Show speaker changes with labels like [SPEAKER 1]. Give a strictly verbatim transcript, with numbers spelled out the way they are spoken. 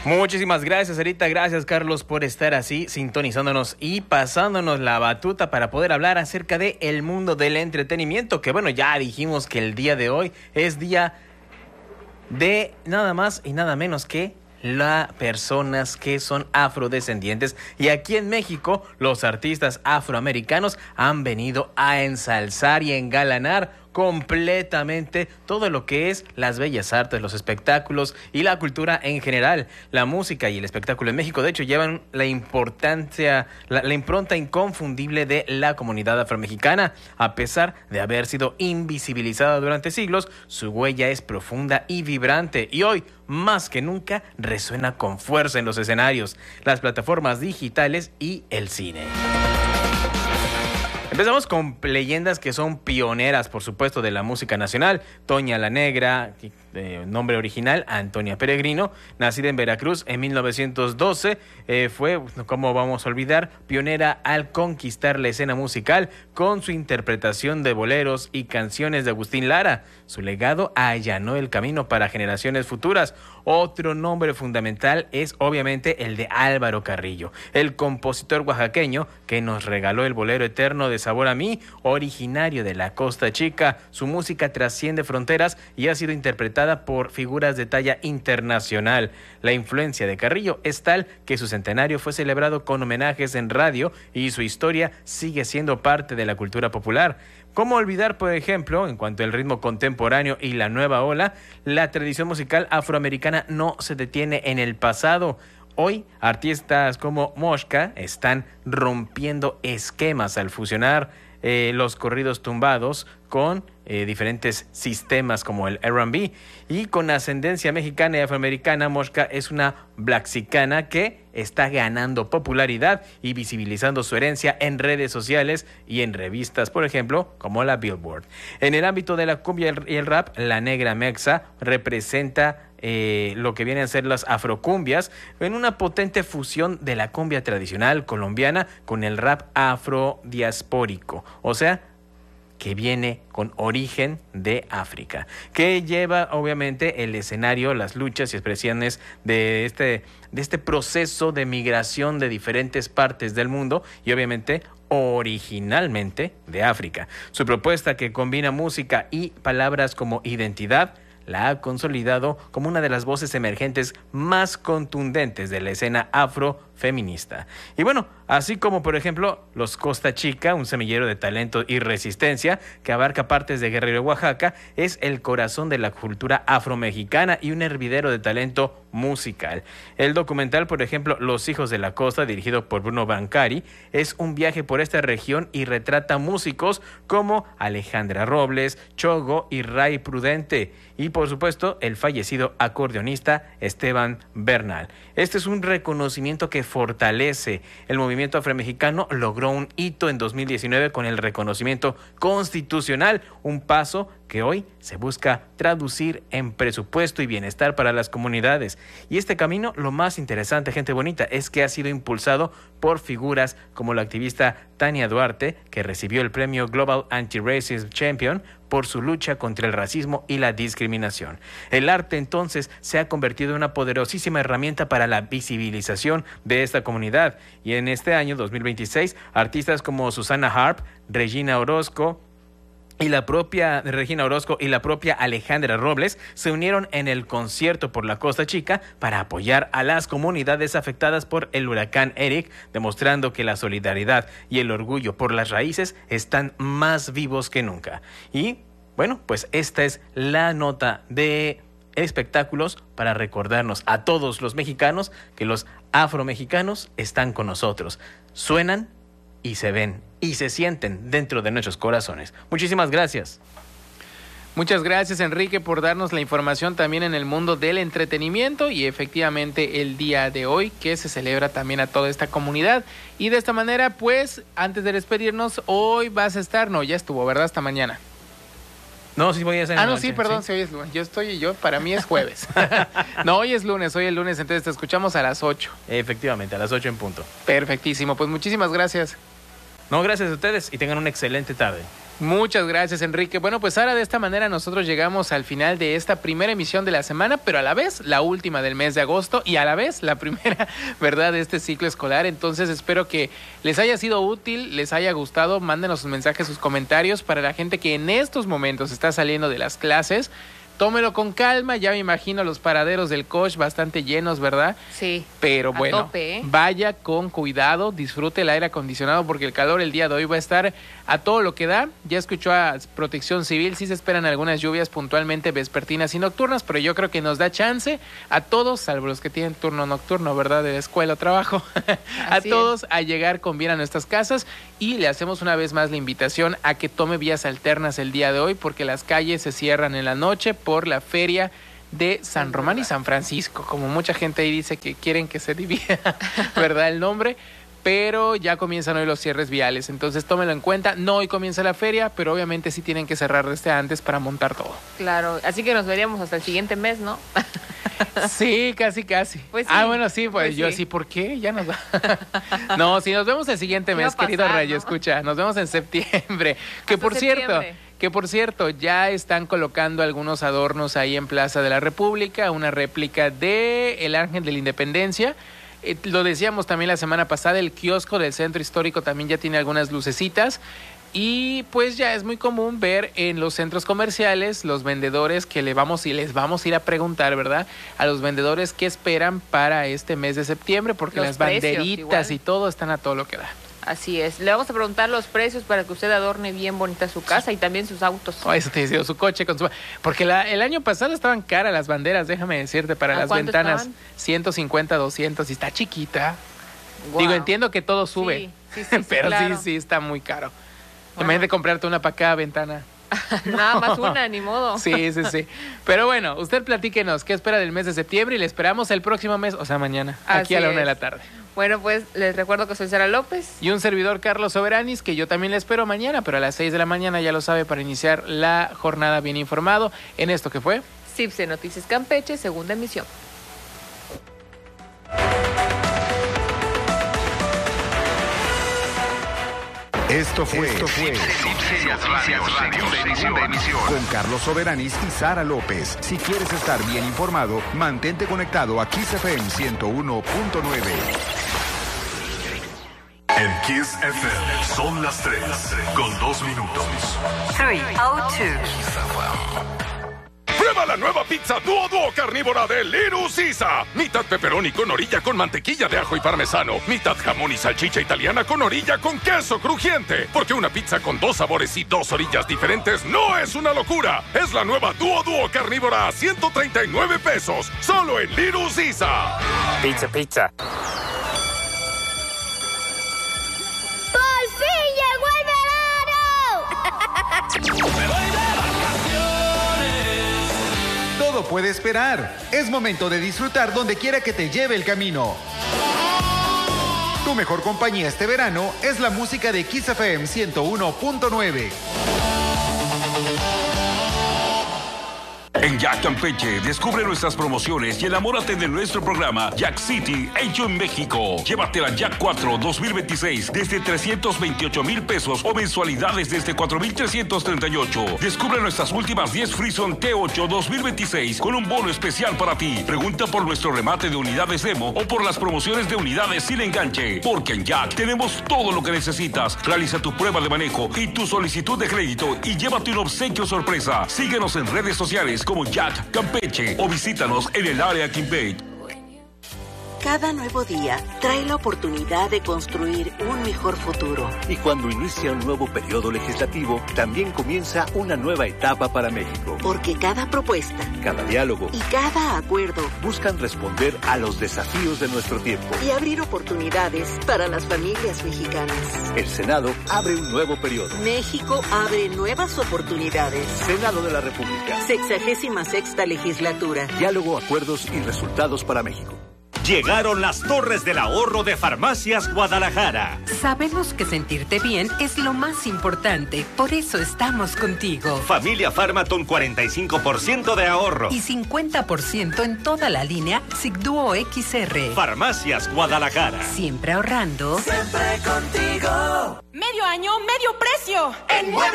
[SPEAKER 1] Muchísimas gracias, Sarita. Gracias, Carlos, por estar así, sintonizándonos y pasándonos la batuta para poder hablar acerca de el mundo del entretenimiento. Que bueno, ya dijimos que el día de hoy es día de nada más y nada menos que las personas que son afrodescendientes. Y aquí en México, los artistas afroamericanos han venido a ensalzar y engalanar completamente todo lo que es las bellas artes, los espectáculos y la cultura en general. La música y el espectáculo en México, de hecho, llevan la importancia, la, la impronta inconfundible de la comunidad afromexicana. A pesar de haber sido invisibilizada durante siglos, su huella es profunda y vibrante. Y hoy, más que nunca, resuena con fuerza en los escenarios, las plataformas digitales y el cine. Empezamos con leyendas que son pioneras, por supuesto, de la música nacional. Toña la Negra, de nombre original, Antonia Peregrino, nacida en Veracruz en mil novecientos doce, eh, fue, como vamos a olvidar, pionera al conquistar la escena musical con su interpretación de boleros y canciones de Agustín Lara. Su legado allanó el camino para generaciones futuras. Otro nombre fundamental es obviamente el de Álvaro Carrillo, el compositor oaxaqueño que nos regaló el bolero eterno de Sabor a mí, originario de la Costa Chica. Su música trasciende fronteras y ha sido interpretada por figuras de talla internacional. La influencia de Carrillo es tal que su centenario fue celebrado con homenajes en radio y su historia sigue siendo parte de la cultura popular. ¿Cómo olvidar, por ejemplo, en cuanto al ritmo contemporáneo y la nueva ola, la tradición musical afroamericana no se detiene en el pasado? Hoy, artistas como Mosca están rompiendo esquemas al fusionar eh, los corridos tumbados con eh, diferentes sistemas como el R and B. Y con ascendencia mexicana y afroamericana, Mosca es una blaxicana que está ganando popularidad y visibilizando su herencia en redes sociales y en revistas, por ejemplo, como la Billboard. En el ámbito de la cumbia y el rap, la Negra Mexa representa Eh, lo que vienen a ser las afrocumbias en una potente fusión de la cumbia tradicional colombiana con el rap afrodiaspórico, o sea, que viene con origen de África, que lleva obviamente el escenario, las luchas y expresiones de este, de este proceso de migración de diferentes partes del mundo y obviamente originalmente de África. Su propuesta, que combina música y palabras como identidad, la ha consolidado como una de las voces emergentes más contundentes de la escena afrofeminista. Y bueno, así como por ejemplo los Costa Chica, un semillero de talento y resistencia que abarca partes de Guerrero y Oaxaca, es el corazón de la cultura afromexicana y un hervidero de talento musical. El documental, por ejemplo, Los Hijos de la Costa, dirigido por Bruno Bancari, es un viaje por esta región y retrata músicos como Alejandra Robles, Chogo y Ray Prudente, y por supuesto el fallecido acordeonista Esteban Bernal. Este es un reconocimiento que fortalece el movimiento afromexicano. Logró un hito en dos mil diecinueve con el reconocimiento constitucional, un paso que hoy se busca traducir en presupuesto y bienestar para las comunidades. Y este camino, lo más interesante, gente bonita, es que ha sido impulsado por figuras como la activista Tania Duarte, que recibió el premio Global Anti-Racism Champion por su lucha contra el racismo y la discriminación. El arte, entonces, se ha convertido en una poderosísima herramienta para la visibilización de esta comunidad. Y en este año, dos mil veintiséis, artistas como Susana Harp, Regina Orozco, y la propia Regina Orozco y la propia Alejandra Robles se unieron en el concierto por la Costa Chica para apoyar a las comunidades afectadas por el huracán Eric, demostrando que la solidaridad y el orgullo por las raíces están más vivos que nunca. Y bueno, pues esta es la nota de espectáculos para recordarnos a todos los mexicanos que los afromexicanos están con nosotros. Suenan y se ven y se sienten dentro de nuestros corazones. Muchísimas gracias.
[SPEAKER 2] Muchas gracias, Enrique, por darnos la información también en el mundo del entretenimiento y efectivamente el día de hoy que se celebra también a toda esta comunidad. Y de esta manera, pues, antes de despedirnos, hoy vas a estar, no, ya estuvo, ¿verdad? Hasta mañana.
[SPEAKER 1] No, sí voy a hacer.
[SPEAKER 2] Ah, no, sí, perdón, ¿sí? Si hoy es lunes. Yo estoy y yo, para mí es jueves. No, hoy es lunes, hoy es lunes, entonces te escuchamos a las ocho.
[SPEAKER 1] Efectivamente, a las ocho en punto.
[SPEAKER 2] Perfectísimo, pues muchísimas gracias.
[SPEAKER 1] No, gracias a ustedes y tengan una excelente tarde.
[SPEAKER 2] Muchas gracias, Enrique. Bueno, pues ahora de esta manera nosotros llegamos al final de esta primera emisión de la semana, pero a la vez la última del mes de agosto y a la vez la primera, ¿verdad?, de este ciclo escolar. Entonces espero que les haya sido útil, les haya gustado. Mándenos sus mensajes, sus comentarios para la gente que en estos momentos está saliendo de las clases. Tómelo con calma, ya me imagino los paraderos del coach bastante llenos, ¿verdad?
[SPEAKER 3] Sí.
[SPEAKER 2] Pero bueno,
[SPEAKER 3] a tope, ¿eh?
[SPEAKER 2] Vaya con cuidado, disfrute el aire acondicionado porque el calor el día de hoy va a estar a todo lo que da. Ya escuchó a Protección Civil, sí se esperan algunas lluvias puntualmente vespertinas y nocturnas, pero yo creo que nos da chance a todos, salvo los que tienen turno nocturno, ¿verdad? De escuela o trabajo, a todos es. a llegar con bien a nuestras casas, y le hacemos una vez más la invitación a que tome vías alternas el día de hoy porque las calles se cierran en la noche por la feria de San Román y San Francisco, como mucha gente ahí dice que quieren que se divida, ¿verdad?, el nombre, pero ya comienzan hoy los cierres viales, entonces tómenlo en cuenta. No hoy comienza la feria, pero obviamente sí tienen que cerrar desde antes para montar todo.
[SPEAKER 3] Claro, así que nos veríamos hasta el siguiente mes, ¿no?
[SPEAKER 2] Sí, casi, casi.
[SPEAKER 3] Pues sí,
[SPEAKER 2] ah, bueno, sí, pues,
[SPEAKER 3] pues
[SPEAKER 2] yo
[SPEAKER 3] sí.
[SPEAKER 2] sí, ¿por qué? Ya nos va. No, sí, nos vemos el siguiente mes, pasar, querido Rayo, ¿no? Escucha, nos vemos en septiembre. Que
[SPEAKER 3] hasta
[SPEAKER 2] por
[SPEAKER 3] septiembre.
[SPEAKER 2] cierto... Que por cierto, ya están colocando algunos adornos ahí en Plaza de la República, una réplica de el Ángel de la Independencia. Eh, lo decíamos también la semana pasada, el kiosco del Centro Histórico también ya tiene algunas lucecitas. Y pues ya es muy común ver en los centros comerciales los vendedores que le vamos y les vamos a ir a preguntar, ¿verdad?, a los vendedores qué esperan para este mes de septiembre, porque
[SPEAKER 3] los
[SPEAKER 2] las
[SPEAKER 3] precios,
[SPEAKER 2] banderitas
[SPEAKER 3] igual.
[SPEAKER 2] y todo están a todo lo que da.
[SPEAKER 3] Así es. Le vamos a preguntar los precios para que usted adorne bien bonita su casa y también sus autos.
[SPEAKER 2] Oh, eso te decía, su coche con su... Porque la, el año pasado estaban caras las banderas, déjame decirte, para
[SPEAKER 3] ¿A
[SPEAKER 2] las
[SPEAKER 3] cuánto
[SPEAKER 2] ventanas.
[SPEAKER 3] estaban?
[SPEAKER 2] ciento cincuenta, doscientos, y está chiquita.
[SPEAKER 3] Wow.
[SPEAKER 2] Digo, entiendo que todo sube,
[SPEAKER 3] Sí, sí, sí, sí,
[SPEAKER 2] pero
[SPEAKER 3] claro.
[SPEAKER 2] sí, sí, está muy caro.
[SPEAKER 3] Bueno.
[SPEAKER 2] Imagínate comprarte una para cada ventana.
[SPEAKER 3] Nada más una, ni modo.
[SPEAKER 2] Sí, sí, sí. Pero bueno, usted platíquenos qué espera del mes de septiembre y le esperamos el próximo mes, o sea, mañana,
[SPEAKER 3] Así
[SPEAKER 2] aquí a la
[SPEAKER 3] es.
[SPEAKER 2] una de la tarde.
[SPEAKER 3] Bueno, pues les recuerdo que soy Sara López.
[SPEAKER 2] Y un servidor, Carlos Soberanis, que yo también le espero mañana, pero a las seis de la mañana, ya lo sabe, para iniciar la jornada bien informado en esto que fue
[SPEAKER 3] CIPSE Noticias Campeche, segunda emisión.
[SPEAKER 4] Esto fue, Esto fue con Carlos Soberanis y Sara López. Si quieres estar bien informado, mantente conectado a Kiss F M ciento uno punto nueve.
[SPEAKER 5] En Kiss F M son las tres con dos minutos.
[SPEAKER 6] tres oh dos.
[SPEAKER 7] Prueba la nueva pizza Duo Duo carnívora de Little Caesar. Mitad pepperoni con orilla con mantequilla de ajo y parmesano. Mitad jamón y salchicha italiana con orilla con queso crujiente. Porque una pizza con dos sabores y dos orillas diferentes no es una locura. Es la nueva Duo Duo carnívora a ciento treinta y nueve pesos. Solo en Little Caesar.
[SPEAKER 8] Pizza, pizza.
[SPEAKER 9] ¡Por fin llegó el verano!
[SPEAKER 4] Todo puede esperar. Es momento de disfrutar donde quiera que te lleve el camino. Tu mejor compañía este verano es la música de Kiss F M ciento uno punto nueve.
[SPEAKER 10] En Jack Campeche, descubre nuestras promociones y enamórate de nuestro programa Jack City, hecho en México. Llévate la Jack cuatro dos mil veintiséis desde trescientos veintiocho mil pesos o mensualidades desde cuatro mil trescientos treinta y ocho. Descubre nuestras últimas diez Frison T ocho dos mil veintiséis con un bono especial para ti. Pregunta por nuestro remate de unidades demo o por las promociones de unidades sin enganche. Porque en Jack tenemos todo lo que necesitas. Realiza tu prueba de manejo y tu solicitud de crédito y llévate un obsequio sorpresa. Síguenos en redes sociales como Jack Campeche o visítanos en el área Quimbay.
[SPEAKER 6] Cada nuevo día trae la oportunidad de construir un mejor futuro.
[SPEAKER 11] Y cuando inicia un nuevo periodo legislativo, también comienza una nueva etapa para México.
[SPEAKER 6] Porque cada propuesta,
[SPEAKER 11] cada diálogo
[SPEAKER 6] y cada acuerdo
[SPEAKER 11] buscan responder a los desafíos de nuestro tiempo
[SPEAKER 6] y abrir oportunidades para las familias mexicanas.
[SPEAKER 11] El Senado abre un nuevo periodo.
[SPEAKER 6] México abre nuevas oportunidades.
[SPEAKER 11] Senado de la República.
[SPEAKER 6] Sexagésima sexta legislatura.
[SPEAKER 11] Diálogo, acuerdos y resultados para México.
[SPEAKER 12] Llegaron las torres del ahorro de Farmacias Guadalajara.
[SPEAKER 13] Sabemos que sentirte bien es lo más importante, por eso estamos contigo.
[SPEAKER 12] Familia Farmaton, cuarenta y cinco por ciento de ahorro.
[SPEAKER 13] Y cincuenta por ciento en toda la línea Sigduo X R.
[SPEAKER 12] Farmacias Guadalajara.
[SPEAKER 13] Siempre ahorrando.
[SPEAKER 14] Siempre contigo.
[SPEAKER 15] Medio año, medio precio.
[SPEAKER 14] En Muebles